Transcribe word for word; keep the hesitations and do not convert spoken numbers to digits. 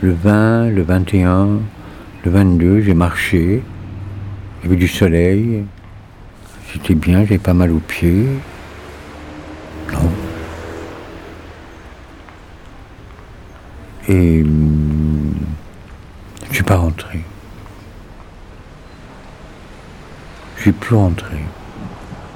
Le vingt, le vingt et un, le vingt-deux, j'ai marché. Il y avait du soleil. J'étais bien, j'avais pas mal aux pieds. Non. Et hum, je suis pas rentré. Je suis plus rentré.